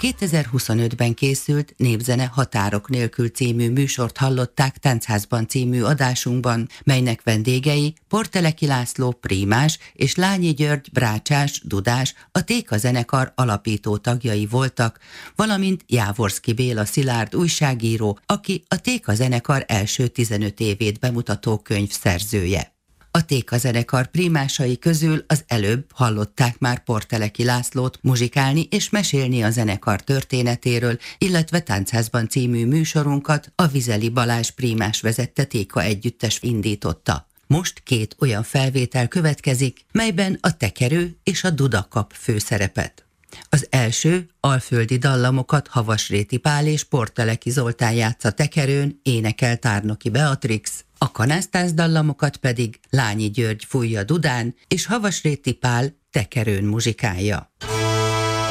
2025-ben készült Népzene Határok nélkül című műsort hallották Táncházban című adásunkban, melynek vendégei Porteleki László prímás és Lányi György brácsás, dudás, a Téka zenekar alapító tagjai voltak, valamint Jávorszky Béla Szilárd újságíró, aki a Téka zenekar első 15 évét bemutató könyv szerzője. A Téka zenekar prímásai közül az előbb hallották már Porteleki Lászlót muzsikálni és mesélni a zenekar történetéről, illetve Táncházban című műsorunkat a Vizeli Balázs prímás vezette Téka együttes indította. Most két olyan felvétel következik, melyben a tekerő és a duda kap főszerepet. Az első alföldi dallamokat Havasréti Pál és Porteleki Zoltán játsza tekerőn, énekel Tárnoki Beatrix, a kanásztász dallamokat pedig Lányi György fújja dudán, és Havasréti Pál tekerőn muzsikálja.